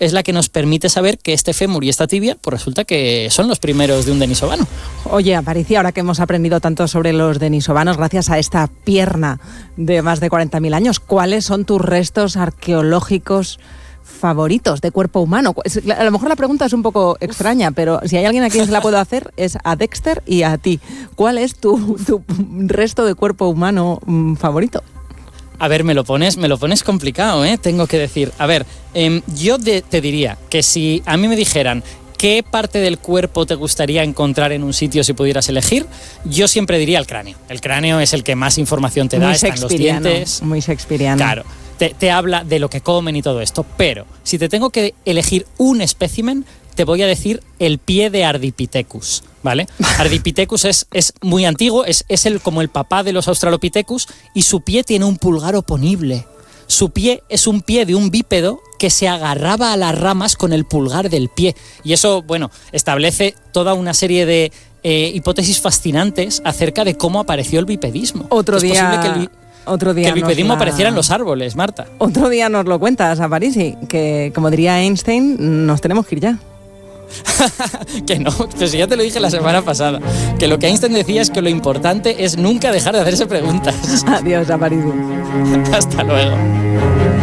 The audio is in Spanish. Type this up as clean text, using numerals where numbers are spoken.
es la que nos permite saber que este fémur y esta tibia, pues resulta que son los primeros de un denisovano. Oye, Aparici, ahora que hemos aprendido tanto sobre los denisovanos gracias a esta pierna de más de 40.000 años, ¿cuáles son tus restos arqueológicos favoritos de cuerpo humano? A lo mejor la pregunta es un poco extraña, pero si hay alguien a quien se la puedo hacer es a Dexter y a ti. ¿Cuál es tu resto de cuerpo humano favorito? A ver, me lo pones complicado, tengo que decir. A ver, yo te diría que si a mí me dijeran qué parte del cuerpo te gustaría encontrar en un sitio si pudieras elegir, yo siempre diría el cráneo. El cráneo es el que más información te da, están los dientes. Muy shakespeariano. Claro, te habla de lo que comen y todo esto. Pero si te tengo que elegir un espécimen, te voy a decir el pie de Ardipithecus, ¿vale? Ardipithecus es muy antiguo, es como el papá de los Australopithecus, y su pie tiene un pulgar oponible. Su pie es un pie de un bípedo que se agarraba a las ramas con el pulgar del pie. Y eso, bueno, establece toda una serie de hipótesis fascinantes acerca de cómo apareció el bipedismo. Otro día que el bipedismo apareciera en los árboles, Marta. Otro día nos lo cuentas, Aparici, que como diría Einstein, nos tenemos que ir ya. Que no, pues ya te lo dije la semana pasada, que lo que Einstein decía es que lo importante es nunca dejar de hacerse preguntas. Adiós, Aparici. Hasta luego.